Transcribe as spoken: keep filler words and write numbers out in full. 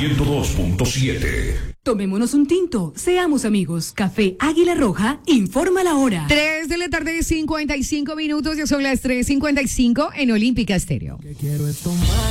ciento dos punto siete. Tomémonos un tinto, seamos amigos. Café Águila Roja, informa la hora. tres de la tarde, cincuenta y cinco minutos, ya son las tres cincuenta y cinco en Olímpica Estéreo. Que quiero es tomar.